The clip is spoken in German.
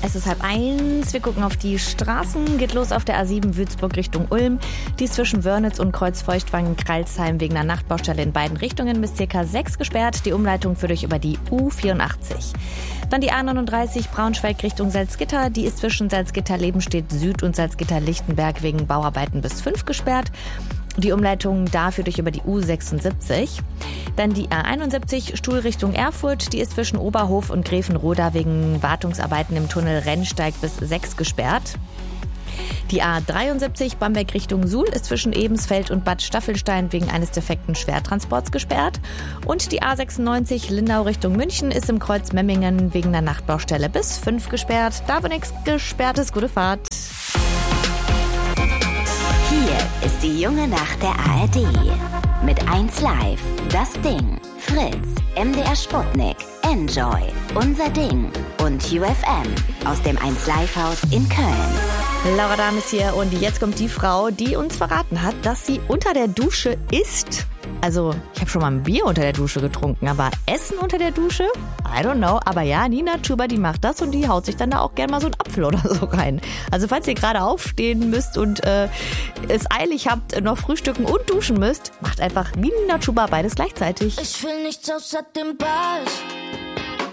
Es ist 12:30. Wir gucken auf die Straßen. Geht los auf der A7 Würzburg Richtung Ulm. Die ist zwischen Wörnitz und Kreuzfeuchtwangen-Kralsheim wegen einer Nachtbaustelle in beiden Richtungen bis ca. 6 gesperrt. Die Umleitung führt euch über die U84. Dann die A39 Braunschweig Richtung Salzgitter. Die ist zwischen Salzgitter-Lebenstedt Süd und Salzgitter-Lichtenberg wegen Bauarbeiten bis 5 gesperrt. Die Umleitung da führt euch über die U76. Dann die A71 Stuhl Richtung Erfurt. Die ist zwischen Oberhof und Gräfenroda wegen Wartungsarbeiten im Tunnel Rennsteig bis 6 gesperrt. Die A73 Bamberg Richtung Suhl ist zwischen Ebensfeld und Bad Staffelstein wegen eines defekten Schwertransports gesperrt. Und die A96 Lindau Richtung München ist im Kreuz Memmingen wegen einer Nachtbaustelle bis 5 gesperrt. Da wo nichts gesperrt ist, gute Fahrt. Hier ist die junge Nacht der ARD. Mit 1Live, Das Ding, Fritz, MDR Sputnik, Enjoy, Unser Ding und UFM aus dem 1Live-Haus in Köln. Laura Dahm ist hier und jetzt kommt die Frau, die uns verraten hat, dass sie unter der Dusche isst. Also, ich habe schon mal ein Bier unter der Dusche getrunken, aber Essen unter der Dusche? I don't know. Aber ja, Nina Chuba, die macht das und die haut sich dann da auch gerne mal so einen Apfel oder so rein. Also, falls ihr gerade aufstehen müsst und es eilig habt, noch frühstücken und duschen müsst, macht einfach wie Nina Chuba beides gleichzeitig. Ich will nichts außer dem Ball.